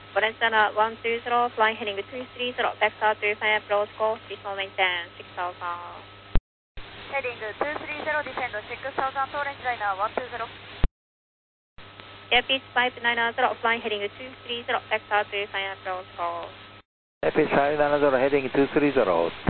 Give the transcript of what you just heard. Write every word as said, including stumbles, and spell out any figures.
Orange Channel one two zero, flying heading two three zero, vector three five approach call, descend maintain six thousand. Heading two three zero, descend six thousand, Orange Liner one two zero. Airpeace five nine zero, flying heading two three zero, vector three five approach call. Airpeace five nine zero, heading two three zero,